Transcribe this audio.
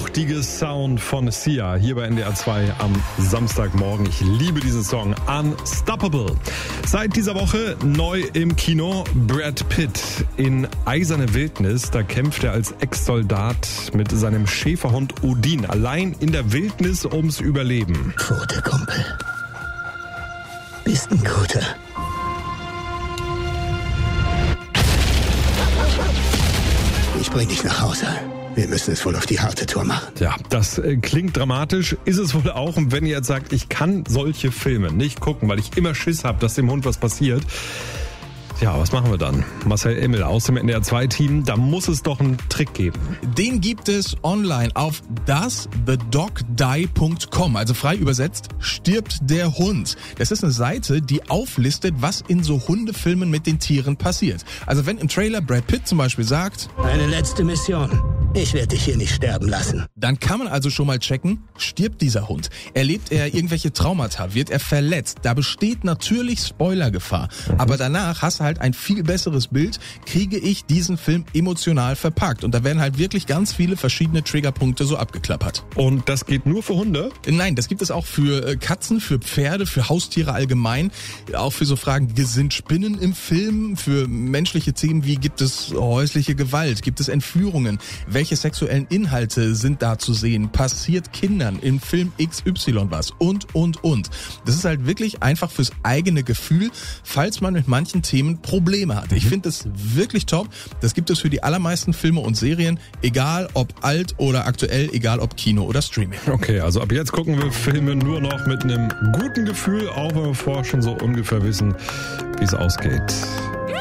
wuchtige Sound von Sia hier bei NDR 2 am Samstagmorgen. Ich liebe diesen Song, Unstoppable. Seit dieser Woche neu im Kino Brad Pitt in Eiserne Wildnis. Da kämpft er als Ex-Soldat mit seinem Schäferhund Odin allein in der Wildnis ums Überleben. Gute Kumpel. Bist ein guter. Ich bring dich nach Hause. Wir müssen es wohl auf die harte Tour machen. Ja, das klingt dramatisch, ist es wohl auch. Und wenn ihr jetzt sagt, ich kann solche Filme nicht gucken, weil ich immer Schiss habe, dass dem Hund was passiert. Ja, was machen wir dann? Marcel Immel aus dem NDR 2-Team, da muss es doch einen Trick geben. Den gibt es online auf doesthedogdie.com, also frei übersetzt, stirbt der Hund. Das ist eine Seite, die auflistet, was in so Hundefilmen mit den Tieren passiert. Also wenn im Trailer Brad Pitt zum Beispiel sagt, eine letzte Mission. Ich werde dich hier nicht sterben lassen. Dann kann man also schon mal checken, stirbt dieser Hund? Erlebt er irgendwelche Traumata? Wird er verletzt? Da besteht natürlich Spoilergefahr. Aber danach hast du halt ein viel besseres Bild, kriege ich diesen Film emotional verpackt. Und da werden halt wirklich ganz viele verschiedene Triggerpunkte so abgeklappert. Und das geht nur für Hunde? Nein, das gibt es auch für Katzen, für Pferde, für Haustiere allgemein. Auch für so Fragen, sind Spinnen im Film? Für menschliche Themen wie, gibt es häusliche Gewalt? Gibt es Entführungen? Welche sexuellen Inhalte sind da zu sehen? Passiert Kindern im Film XY was? Und. Das ist halt wirklich einfach fürs eigene Gefühl, falls man mit manchen Themen Probleme hat. Ich finde das wirklich top. Das gibt es für die allermeisten Filme und Serien, egal ob alt oder aktuell, egal ob Kino oder Streaming. Okay, also ab jetzt gucken wir Filme nur noch mit einem guten Gefühl, auch wenn wir vorher schon so ungefähr wissen, wie es ausgeht.